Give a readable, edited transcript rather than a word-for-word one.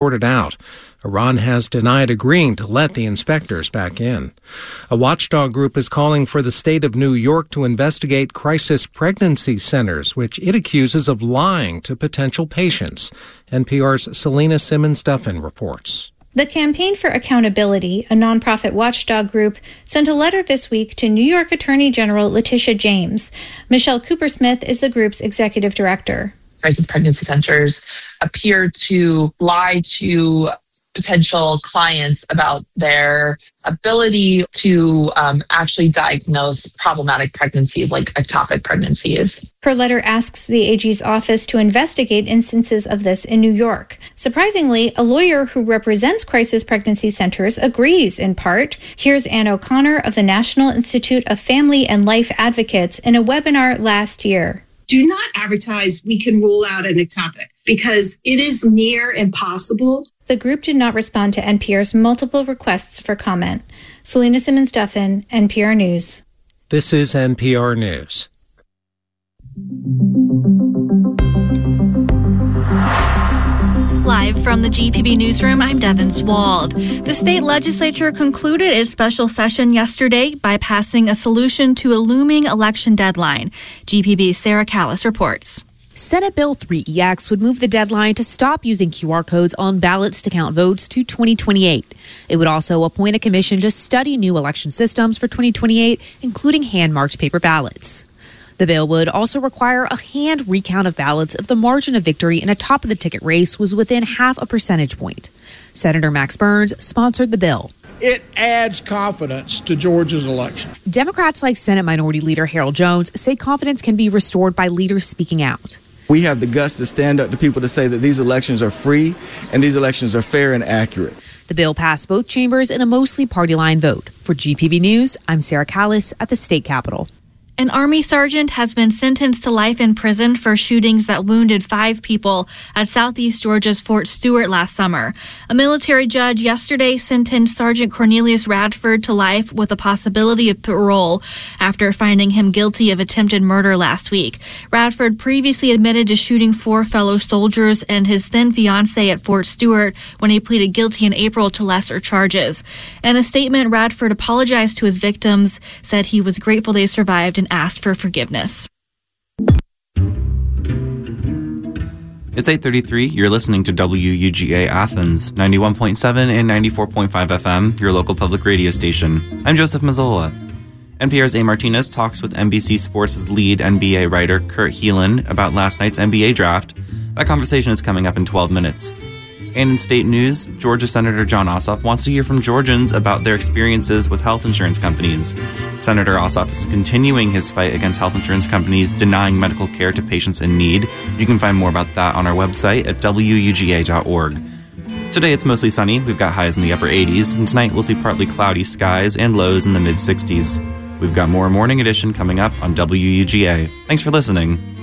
sorted out. Iran has denied agreeing to let the inspectors back in. A watchdog group is calling for the state of New York to investigate crisis pregnancy centers, which it accuses of lying to potential patients. NPR's Selena Simmons-Duffin reports. The Campaign for Accountability, a nonprofit watchdog group, sent a letter this week to New York Attorney General Letitia James. Michelle Coopersmith is the group's executive director. Crisis pregnancy centers appear to lie to potential clients about their ability to actually diagnose problematic pregnancies like ectopic pregnancies. Her letter asks the AG's office to investigate instances of this in New York. Surprisingly, a lawyer who represents crisis pregnancy centers agrees in part. Here's Ann O'Connor of the National Institute of Family and Life Advocates in a webinar last year. Do not advertise we can rule out an ectopic because it is near impossible. The group did not respond to NPR's multiple requests for comment. Selena Simmons-Duffin, NPR News. This is NPR News. Live from the GPB newsroom, I'm Devin Swald. The state legislature concluded its special session yesterday by passing a solution to a looming election deadline. GPB's Sarah Callis reports. Senate Bill 3EX would move the deadline to stop using QR codes on ballots to count votes to 2028. It would also appoint a commission to study new election systems for 2028, including hand-marked paper ballots. The bill would also require a hand recount of ballots if the margin of victory in a top-of-the-ticket race was within half a percentage point. Senator Max Burns sponsored the bill. It adds confidence to Georgia's election. Democrats like Senate Minority Leader Harold Jones say confidence can be restored by leaders speaking out. We have the guts to stand up to people to say that these elections are free and these elections are fair and accurate. The bill passed both chambers in a mostly party-line vote. For GPB News, I'm Sarah Callis at the state capitol. An Army sergeant has been sentenced to life in prison for shootings that wounded 5 people at Southeast Georgia's Fort Stewart last summer. A military judge yesterday sentenced Sergeant Cornelius Radford to life with a possibility of parole after finding him guilty of attempted murder last week. Radford previously admitted to shooting 4 fellow soldiers and his then fiancée at Fort Stewart when he pleaded guilty in April to lesser charges. In a statement, Radford apologized to his victims, said he was grateful they survived, and asked for forgiveness. It's 8:33. You're listening to WUGA Athens, 91.7 and 94.5 FM, your local public radio station. I'm Joseph Mazzola. NPR's A. Martinez talks with NBC Sports' lead NBA writer Kurt Helin about last night's NBA draft. That conversation is coming up in 12 minutes. And in state news, Georgia Senator Jon Ossoff wants to hear from Georgians about their experiences with health insurance companies. Senator Ossoff is continuing his fight against health insurance companies denying medical care to patients in need. You can find more about that on our website at wuga.org. Today it's mostly sunny. We've got highs in the upper 80s, and tonight we'll see partly cloudy skies and lows in the mid-60s. We've got more Morning Edition coming up on WUGA. Thanks for listening.